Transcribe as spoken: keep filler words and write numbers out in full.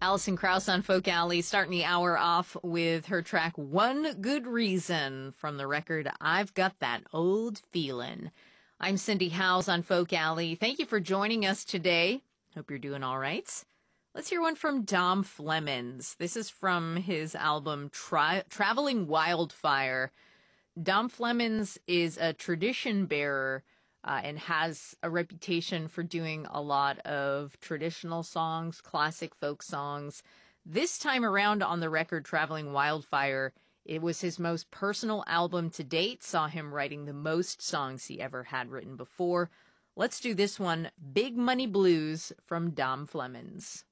Alison Krauss on Folk Alley, starting the hour off with her track One Good Reason from the record I've Got That Old Feelin'. I'm Cindy Howes on Folk Alley. Thank you for joining us today. Hope you're doing all right. Let's hear one from Dom Flemons. This is from his album Tra- Traveling Wildfire. Dom Flemons is a tradition bearer Uh, and has a reputation for doing a lot of traditional songs, classic folk songs. This time around on the record, Traveling Wildfire, it was his most personal album to date, saw him writing the most songs he ever had written before. Let's do this one, Big Money Blues from Dom Flemons.